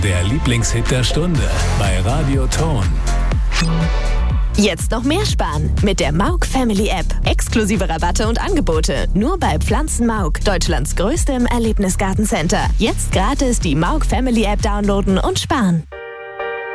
Der Lieblingshit der Stunde bei Radio Ton. Jetzt noch mehr sparen mit der Mauk Family App. Exklusive Rabatte und Angebote nur bei Pflanzen Mauk, Deutschlands größtem Erlebnisgartencenter. Jetzt gratis die Mauk Family App downloaden und sparen.